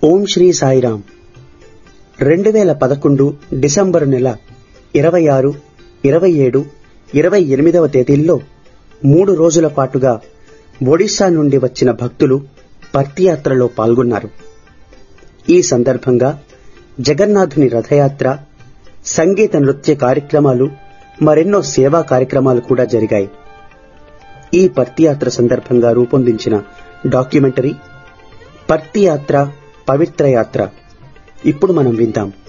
ఓం Shri Sairam. 2011 December నెల 26, 27, 28వ తేదీల్లో 3 రోజుల పాటుగా ఒడిశా నుండి వచ్చిన భక్తులు పర్తియాత్రలో పాల్గొన్నారు. ఈ సందర్భంగా జగన్నాథుని రథయాత్ర, సంగీత నృత్య కార్యక్రమాలు, మరెన్నో సేవా కార్యక్రమాలు కూడా జరిగాయి. ఈ పర్తియాత్ర సందర్భంగా రూపొందించిన డాక్యుమెంటరీ పర్తియాత్ర పవిత్ర యాత్ర ఇప్పుడు మనం విందాం.